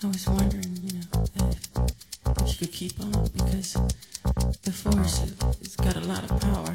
I was wondering, if you could keep on because the force has got a lot of power.